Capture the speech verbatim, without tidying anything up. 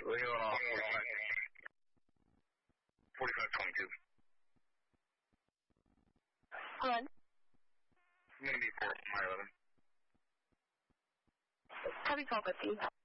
Leo uh, forty-five twenty-two. Hello? Maybe four, my eleven. Copy twelve fifty.